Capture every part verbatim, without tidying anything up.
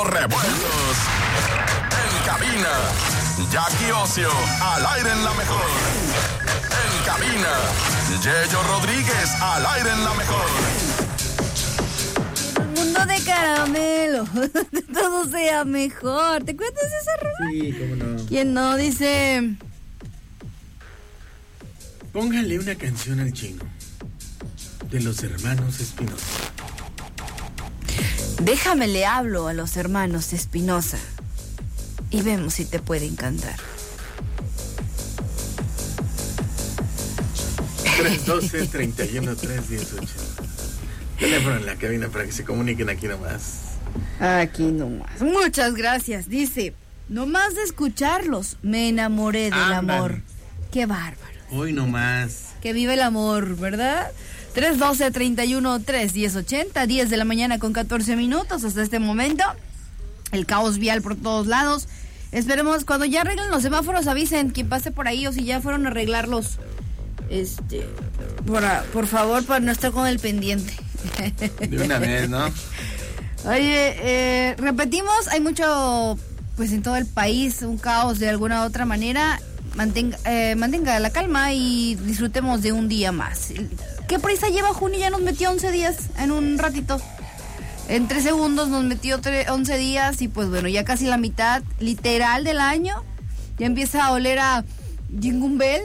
Revueltos. En cabina, Jackie Ocio, al aire en la mejor. En cabina, Yeyo Rodríguez, al aire en la mejor. Mundo de caramelo, todo sea mejor. ¿Te cuentas esa rola? Sí, cómo no. ¿Quién no? Dice... Póngale una canción al chino, de los hermanos Espinosa. Déjame le hablo a los hermanos Espinosa y vemos si te pueden cantar. tres doce, treinta y uno, tres dieciocho. Teléfono en la cabina para que se comuniquen aquí nomás. Aquí nomás. Muchas gracias. Dice, nomás de escucharlos me enamoré del Ándale. amor. Qué bárbaro. Hoy nomás. Que vive el amor, ¿verdad? tres doce, treinta y uno, tres diez, ochenta, diez de la mañana con catorce minutos hasta este momento. El caos vial por todos lados. Esperemos, cuando ya arreglen los semáforos, avisen quien pase por ahí o si ya fueron a arreglarlos. Este, por, por favor, para no estar con el pendiente. De una vez, ¿no? Oye, eh, repetimos, hay mucho, pues en todo el país, un caos de alguna u otra manera. Mantenga, eh, mantenga la calma y disfrutemos de un día más. ¿Qué prisa lleva junio? Ya nos metió once días en un ratito. En tres segundos nos metió once días y pues bueno, ya casi la mitad literal del año. Ya empieza a oler a Jingle Bell.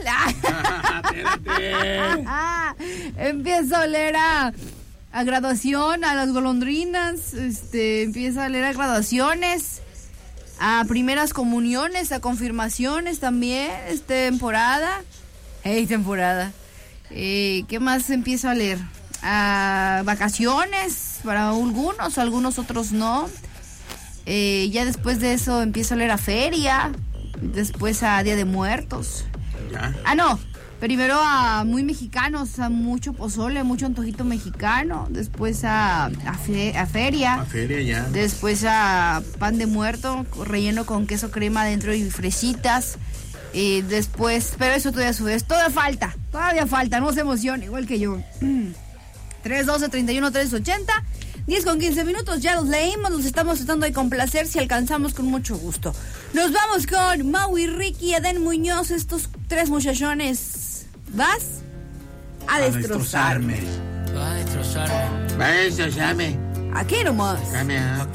Empieza a oler a, a graduación, a las golondrinas. Este, empieza a oler a graduaciones, a primeras comuniones, a confirmaciones también. Es temporada. Hey, temporada. Eh, ¿Qué más empiezo a leer? A vacaciones para algunos, algunos otros no. Eh, ya después de eso empiezo a leer a feria. Después a Día de Muertos. ¿Ya? Ah, no. Primero a muy mexicanos, a mucho pozole, mucho antojito mexicano. Después a, a, fe, a feria. A feria ya. Después a pan de muerto, relleno con queso crema adentro y fresitas. Y después, pero eso todavía sube, todavía falta, todavía falta, no se emocione, igual que yo. tres doce, treinta y uno, tres ochenta, diez con quince minutos, ya los leímos, los estamos tratando de complacer, si alcanzamos con mucho gusto. Nos vamos con Maui, Ricky y Eden Muñoz, estos tres muchachones. ¿Vas? A, A destrozarme. destrozarme. Va a destrozarme. Va a destrozarme. Aquí nomás. Dame, ah.